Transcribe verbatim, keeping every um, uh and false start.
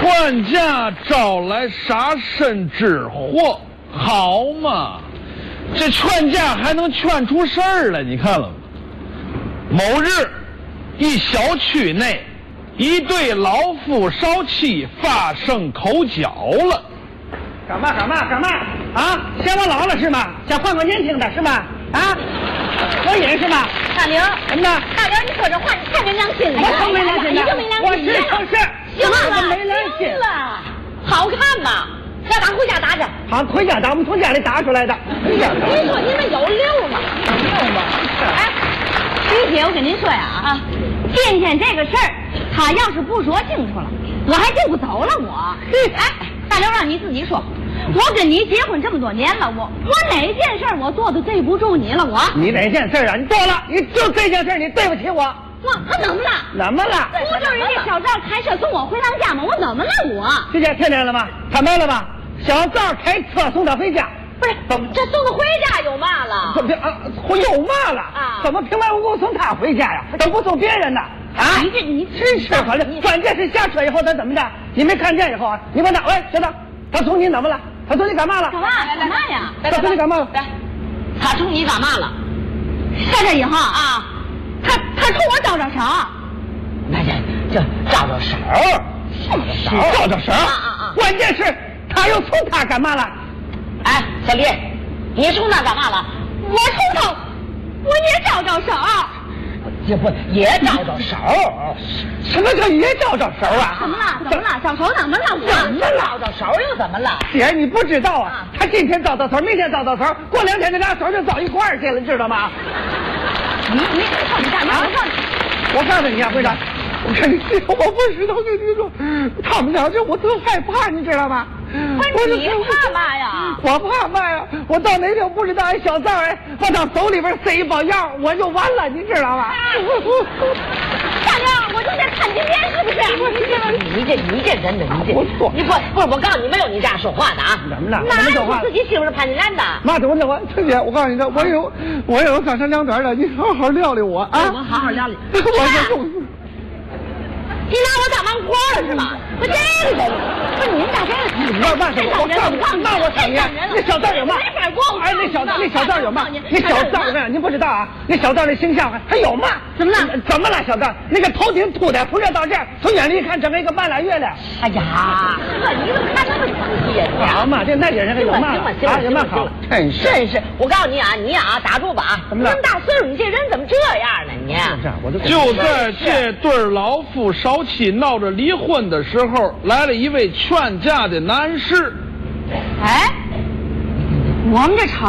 劝架招来杀身之祸，好嘛？这劝架还能劝出事儿来？你看了吗？某日，一小区内，一对老夫少妻发生口角了。 干嘛干嘛干嘛啊？嫌我老了是吗？想换个年轻的是吗？啊？合影是吗？ 大刘， 怎么的？ 大刘，你说这话你太没良心了！ 我没良心， 你就没良心！ 我是诚实， 行了， 没良心了，好看吗？要打回家打去。 好，回家打，我们从家里打出来的。 你说你们有溜吗？有溜吗？哎，徐姐，我跟您说呀啊，今天这个事儿，他要是不说清楚了，我还就不走了我。哎，大刘，让你自己说。我跟你结婚这么多年了，我我哪件事我做的对不住你了？我你哪件事啊？你做了，你就这件事你对不起我。 我我怎么了？ 怎么了？ 不就是人家小赵开车送我回趟家吗？我怎么了？我这家听见了吗？他没了吧？小赵开车送他回家。 不是，这送他回家有嘛了？ 怎么啊？有嘛了？ 啊？ 怎么平白无故送他回家呀？怎么不送别人呢？啊！ 你这你真是反正关键是下车以后他怎么着？你没看见以后啊？你问他，喂，小赵，他送你怎么了？他说你干嘛了？ 干嘛？干嘛呀？ 他说你干嘛了？ 来，他冲你干嘛了？在这以后啊，他他冲我招招手。 那这这招招手，招招手， 招招手。 啊啊啊！ 关键是他又冲他干嘛了？ 哎，小丽，你冲他干嘛了？ 我冲他，我也招招手。 这不也招招手？ 什么叫也招招手啊？ 怎么了？怎么了？招手怎么了？ 怎么了？招招手又怎么了？ 姐，你不知道啊？他今天招招手，明天招招手，过两天这俩手就招一块儿去了，你知道吗？ 你你说你干嘛？我告诉你， 我告诉你啊，会长，我跟你说，我不知道跟你说，他们俩这我特害怕，你知道吗？ 不是你怕嘛呀？ 我怕嘛呀？我到哪天不知道，哎，小赵哎，往他手里边塞一包药，我就完了，你知道吗？ 大亮，我就在看今天是不是？ 你这你这真的你这我错， 你不不是我告诉你，没有你这样说话的啊！ 怎么了？ 那你自己媳妇是潘金莲的？ 妈，怎么怎么？春姐，我告诉你这，我有我有三长两短的，你好好料理我啊！ 我好好料理。 我这种。 你拿我当忙活了是吧？ 我这个，不是你们大家我骂什么？我告诉你，骂我什么呀？那小赵有嘛？ 没法过。 哎，那小赵，那小赵有嘛？那小赵呢？您不知道啊？那小赵的形象还有嘛？ 怎么了？ 怎么了？小赵那个头顶秃的，从这到这儿，从远离看整个一个半拉月亮。 哎呀，你怎么看那么仔细呀？ 好嘛，这那点人还有嘛？ 行了行了行了行了， 真是真是！我告诉你啊，你啊，打住吧啊！ 怎么了？ 那么大岁数，你这人怎么这样呢？你就在这对老夫少妻闹着离婚的时候，来了一位劝架的男士。 哎，我们这吵